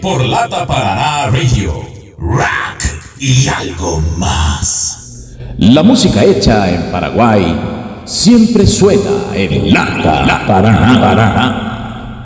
por Lata Paraná Radio, rock y algo más. La música hecha en Paraguay siempre suena en Lata Paraná.